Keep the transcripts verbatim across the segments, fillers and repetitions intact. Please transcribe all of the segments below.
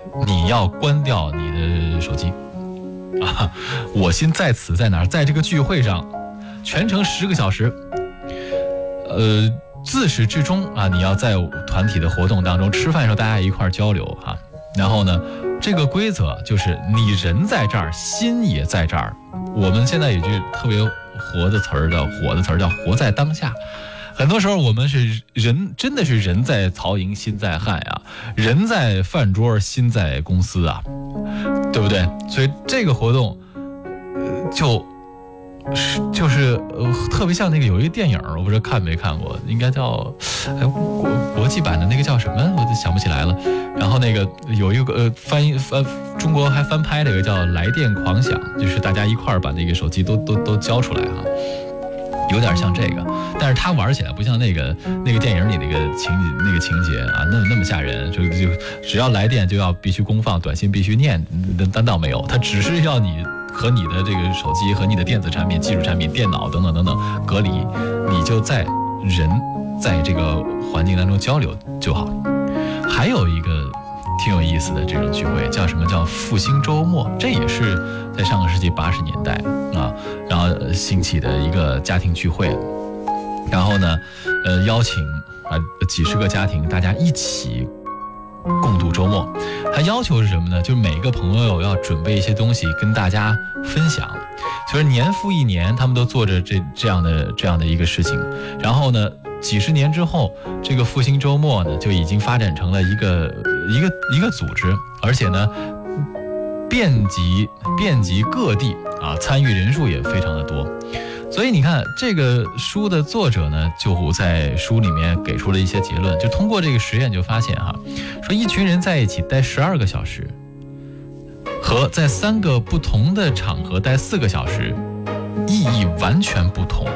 你要关掉你的手机啊！我心在此，在哪儿？在这个聚会上，全程十个小时，呃，自始至终啊，你要在团体的活动当中，吃饭的时候大家一块交流啊。然后呢，这个规则就是你人在这儿，心也在这儿。我们现在有句特别活的词儿叫火的词儿叫活在当下。很多时候我们是人，真的是人在曹营心在汉呀，人在饭桌心在公司啊，对不对？所以这个活动，呃，就是就是呃特别像那个有一个电影，我不知道看没看过，应该叫哎国国际版的那个叫什么，我就想不起来了。然后那个有一个呃翻译翻中国还翻拍了一个叫《来电狂想》，就是大家一块儿把那个手机都都都交出来哈。有点像这个，但是他玩起来不像那个那个电影里那个情那个情节啊，那那么吓人，就就只要来电就要必须公放，短信必须念，单倒没有，他只是要你和你的这个手机和你的电子产品、技术产品、电脑等等等等隔离，你就在人在这个环境当中交流就好。还有一个挺有意思的这种聚会，叫什么叫复兴周末，这也是在上个世纪八十年代啊，然后兴起的一个家庭聚会。然后呢，呃，邀请啊几十个家庭，大家一起共度周末。他要求是什么呢？就是每个朋友要准备一些东西跟大家分享。就是年复一年，他们都做着这这样的这样的一个事情。然后呢，几十年之后，这个复兴周末呢就已经发展成了一个一个一个组织，而且呢，遍及遍及各地啊，参与人数也非常的多。所以你看，这个书的作者呢，就在书里面给出了一些结论，就通过这个实验就发现哈，说一群人在一起待十二个小时，和在三个不同的场合待四个小时，意义完全不同。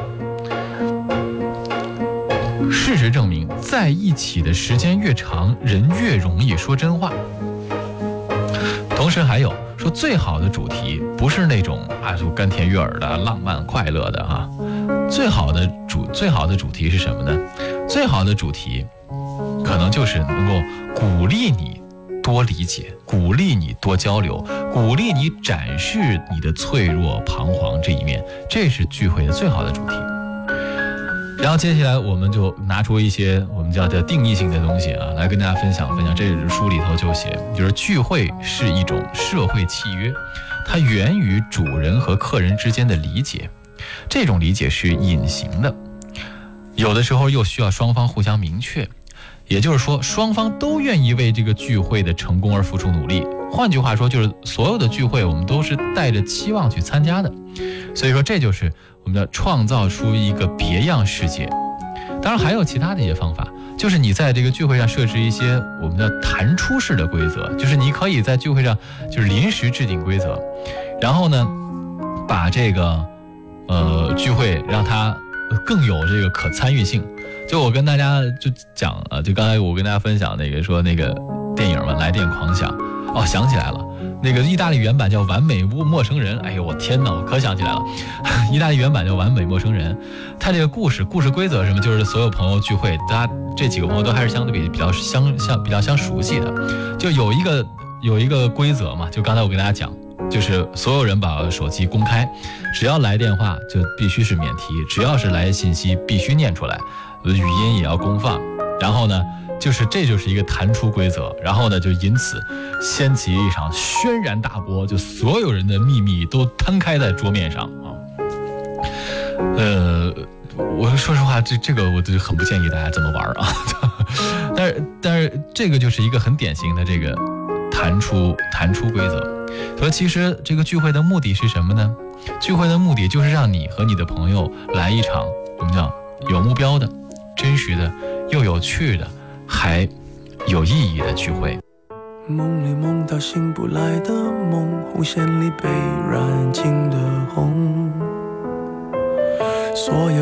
事实证明，在一起的时间越长，人越容易说真话。同时还有说，最好的主题不是那种啊就甘甜悦耳的、浪漫快乐的啊，最好的主最好的主题是什么呢？最好的主题可能就是能够鼓励你多理解，鼓励你多交流，鼓励你展示你的脆弱、彷徨这一面，这是聚会的最好的主题。然后接下来我们就拿出一些我们叫的定义性的东西啊，来跟大家分享分享。这书里头就写，就是聚会是一种社会契约，它源于主人和客人之间的理解，这种理解是隐形的，有的时候又需要双方互相明确，也就是说双方都愿意为这个聚会的成功而付出努力。换句话说，就是所有的聚会我们都是带着期望去参加的。所以说这就是我们要创造出一个别样世界。当然还有其他的一些方法，就是你在这个聚会上设置一些我们的弹出式的规则，就是你可以在聚会上就是临时制定规则，然后呢把这个呃聚会让它更有这个可参与性。就我跟大家就讲啊，就刚才我跟大家分享那个说那个电影嘛，来电狂想，哦想起来了，那个意大利原版叫完美陌生人。哎呦我天哪，我可想起来了，意大利原版叫完美陌生人。他这个故事故事规则是什么？就是所有朋友聚会，大家这几个朋友都还是相对比比较相相比较相熟悉的，就有一个有一个规则嘛，就刚才我跟大家讲，就是所有人把手机公开，只要来电话就必须是免提，只要是来信息必须念出来，语音也要公放。然后呢就是这就是一个弹出规则，然后呢就因此掀起一场轩然大波，就所有人的秘密都摊开在桌面上啊。呃我说实话，这这个我就很不建议大家这么玩啊。但是但是这个就是一个很典型的这个弹出弹出规则。所以其实这个聚会的目的是什么呢？聚会的目的就是让你和你的朋友来一场我们叫有目标的、真实的、又有趣的、还有意义的聚会。 梦里梦到醒不来的梦，红线里被染尽的红，所有